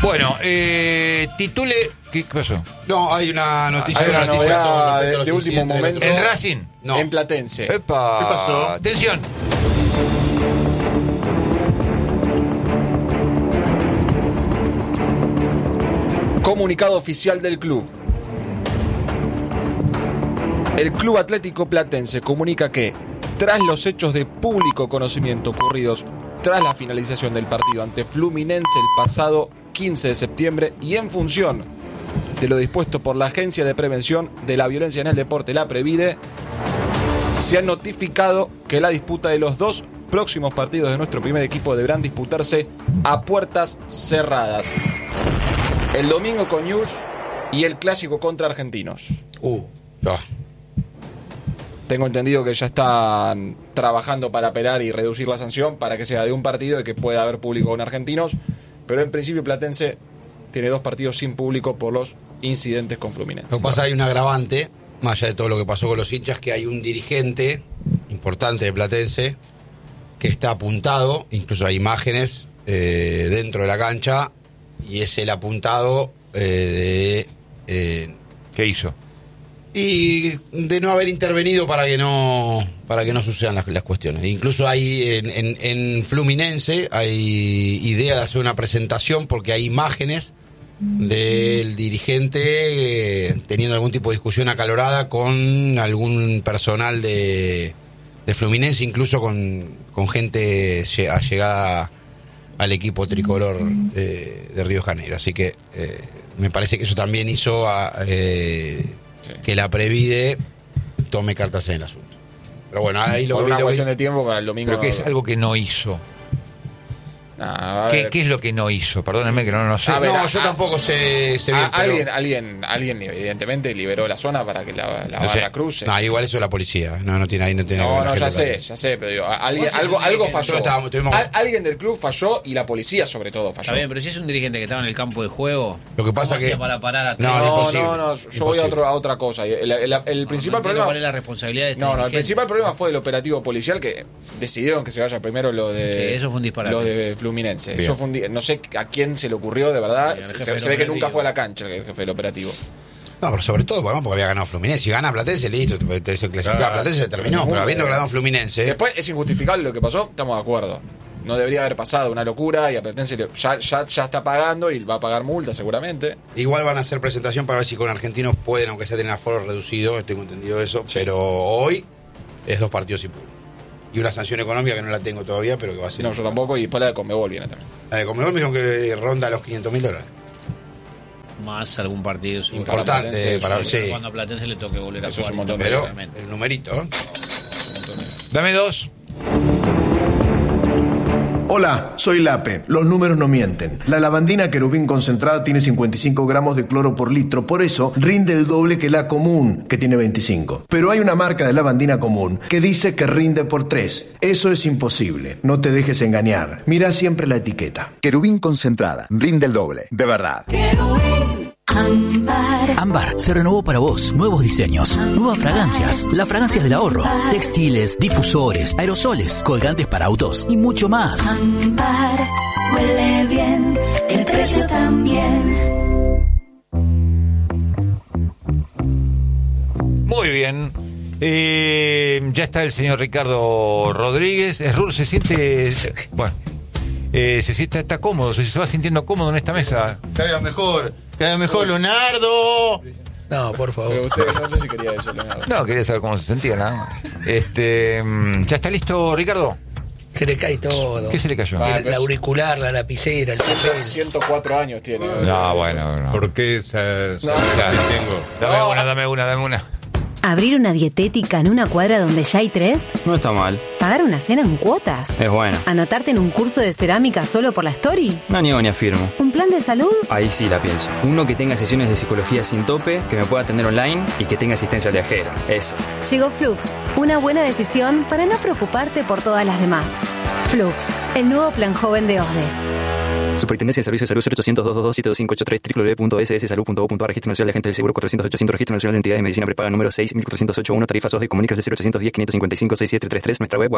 Bueno, titule... ¿Qué pasó? No, hay una noticia. Hay una novedad de último incidentes momento. del ¿En otro- Racing? No. En Platense. ¡Epa! ¿Qué pasó? Atención. Comunicado oficial del club. El Club Atlético Platense comunica que, tras los hechos de público conocimiento ocurridos tras la finalización del partido ante Fluminense el pasado 15 de septiembre y en función de lo dispuesto por la Agencia de Prevención de la Violencia en el Deporte, la Previde, se ha notificado que la disputa de los 2 próximos partidos de nuestro primer equipo deberán disputarse a puertas cerradas. El domingo con Newell's y el clásico contra Argentinos. Ah, Tengo entendido que ya están trabajando para apelar y reducir la sanción para que sea de un partido y que pueda haber público con Argentinos, pero en principio Platense tiene 2 partidos sin público por los incidentes con Fluminense. Lo que pasa, hay un agravante, más allá de todo lo que pasó con los hinchas, que hay un dirigente importante de Platense que está apuntado, incluso hay imágenes dentro de la cancha, y es el apuntado ¿Qué hizo? y de no haber intervenido para que no sucedan las cuestiones. Incluso hay en Fluminense hay idea de hacer una presentación porque hay imágenes del dirigente teniendo algún tipo de discusión acalorada con algún personal de Fluminense, incluso con gente allegada al equipo tricolor de Río de Janeiro. Así que me parece que eso también hizo que la Previde tome cartas en el asunto. Pero bueno, ahí Por una cuestión de tiempo para el domingo. Pero que es algo que no hizo. Nah, a ver. ¿Qué es lo que no hizo? Perdónenme que no sé. A ver, No, yo tampoco sé bien, pero- Alguien evidentemente liberó la zona para que la No sé. barra cruce. No, igual eso es la policía. No tiene ahí, no tiene No, la ya gente sé, pero digo, alguien, Vos sos algo un dirigente. falló. Nosotros tuvimos- Alguien del club falló y la policía sobre todo falló. Está bien, pero si es un dirigente que estaba en el campo de juego, Lo que pasa ¿cómo que- hacía para parar a No, tres? imposible. Yo voy a otra cosa. El principal problema... ¿Cuál es la responsabilidad de este No, el dirigente? principal problema fue el operativo policial que decidieron que se vaya primero lo de... Que eso fue un disparate. Lo de Fluminense. Bien. Eso fue no sé a quién se le ocurrió, de verdad. Bien, el jefe Se del ve que operativo. nunca fue a la cancha el jefe del operativo. No, pero sobre todo porque había ganado Fluminense. Si gana Platense, listo. Se clasifica a Platense, se terminó. Pero habiendo ganado Fluminense. Después es injustificable lo que pasó, estamos de acuerdo. No debería haber pasado, una locura, y a Platense ya está pagando y va a pagar multa seguramente. Igual van a hacer presentación para ver si con Argentinos pueden, aunque sea tener aforo reducido. Tengo entendido eso. Pero hoy es 2 partidos sin público. Y una sanción económica que no la tengo todavía, pero que va a ser. No, yo tampoco, y después la de Conmebol viene también. La de Conmebol me dijeron que ronda los $500,000. Más algún partido Importante Platense, para eso- sí. Cuando a Platense le toque volver a Eso es jugar. un montón de Pero realmente. el numerito, ¿eh? Dame 2. Hola, soy Lape. Los números no mienten. La lavandina querubín concentrada tiene 55 gramos de cloro por litro, por eso rinde el doble que la común, que tiene 25. Pero hay una marca de lavandina común que dice que rinde por 3. Eso es imposible. No te dejes engañar. Mira siempre la etiqueta. Querubín concentrada, rinde el doble, de verdad. Ámbar se renovó para vos. Nuevos diseños, nuevas fragancias, las fragancias del ahorro, textiles, difusores, aerosoles, colgantes para autos y mucho más. Ámbar, huele bien, el precio también. Muy bien. Ya está el señor Ricardo Rodríguez. Rur se siente. Bueno. Está cómodo, se va sintiendo cómodo en esta mesa. Cada vez mejor, Leonardo. No, por favor. Pero usted no sé si quería eso, Leonardo. No, quería saber cómo se sentía, nada más. ¿Ya está listo, Ricardo? Se le cae todo. ¿Qué se le cayó? El auricular, la lapicera, el papel. 104 años tiene. No, bueno. No. ¿Por qué tengo? Dame una. ¿Abrir una dietética en una cuadra donde ya hay 3? No está mal. ¿Pagar una cena en cuotas? Es bueno. ¿Anotarte en un curso de cerámica solo por la story? No niego ni afirmo. ¿Un plan de salud? Ahí sí la pienso. Uno que tenga sesiones de psicología sin tope, que me pueda atender online y que tenga asistencia viajera. Eso. Llegó Flux, una buena decisión para no preocuparte por todas las demás. Flux, el nuevo plan joven de OSDE. Superintendencia de Servicios de Salud 0800-222-7253 www.sssalud.gov.ar. Registro Nacional de Agentes del Seguro 400-800. Registro Nacional de Entidades de Medicina Prepaga número 6.408.1. Tarifas OSDE. Comunicas del 0810-555-6733. Nuestra web o a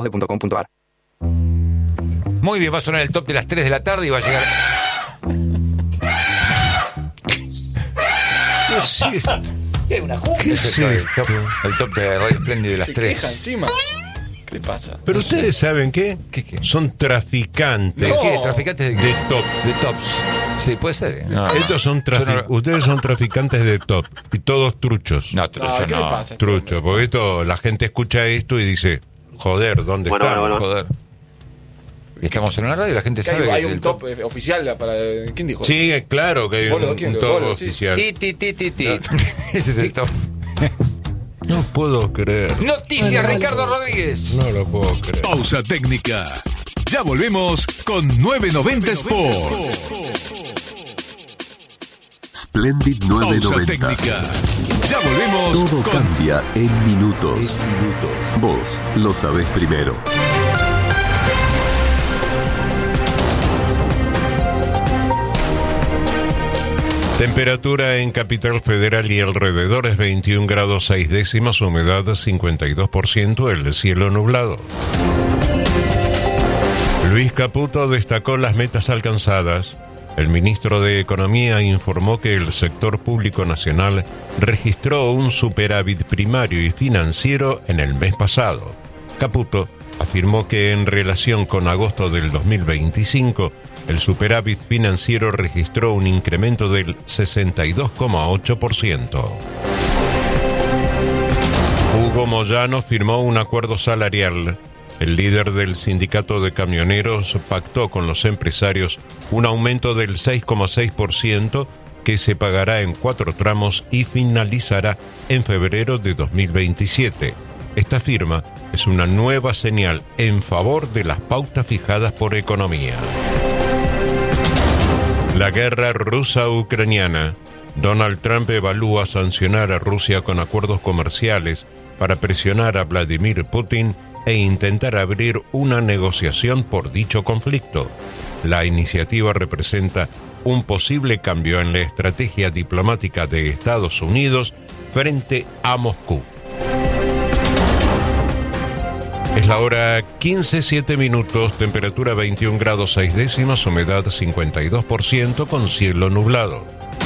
contacto@osde.com.ar. Muy bien, va a sonar el top de las 3 de la tarde y va a llegar. Sí. ¿Qué? ¿Una jungla? ¿Qué es El esto? top de Radio Splendid de las Se 3. queja encima. ¿Qué le pasa? Pero ustedes saben qué? ¿Qué? Son traficantes ¿De qué? ¿Traficantes de de qué? top. De tops. Sí, puede ser. No, Estos son Yo no- ustedes son traficantes de top y todos truchos. No, No, yo ¿qué le no. pasa? Truchos, porque esto, la gente escucha esto y dice, joder, ¿dónde estamos? Joder. Estamos en una radio y la gente Que sabe que hay es un el top oficial para... ¿Quién dijo? Sí, claro que hay Vos lo- un ¿quién lo- top vos lo decís? oficial. Ti. Ese es el top. No puedo creer. Noticias, Ricardo Rodríguez. No lo puedo creer. Pausa técnica. Ya volvemos con 990 Sport. Splendid Pausa 990. técnica. Ya volvemos Todo con cambia en minutos. Vos lo sabés primero. Temperatura en Capital Federal y alrededores 21 grados 6 décimas, humedad 52%, el cielo nublado. Luis Caputo destacó las metas alcanzadas. El ministro de Economía informó que el sector público nacional registró un superávit primario y financiero en el mes pasado. Caputo afirmó que en relación con agosto del 2025, el superávit financiero registró un incremento del 62,8%. Hugo Moyano firmó un acuerdo salarial. El líder del sindicato de camioneros pactó con los empresarios un aumento del 6,6% que se pagará en 4 tramos y finalizará en febrero de 2027. Esta firma es una nueva señal en favor de las pautas fijadas por Economía. La guerra rusa-ucraniana. Donald Trump evalúa sancionar a Rusia con acuerdos comerciales para presionar a Vladimir Putin e intentar abrir una negociación por dicho conflicto. La iniciativa representa un posible cambio en la estrategia diplomática de Estados Unidos frente a Moscú. Es la hora 15:07 minutos, temperatura 21 grados 6 décimas, humedad 52% con cielo nublado.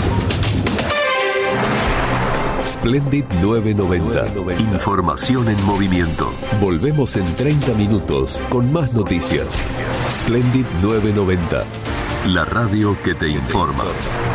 Splendid 990. Información en movimiento. Volvemos en 30 minutos con más noticias. Splendid 990. La radio que te informa.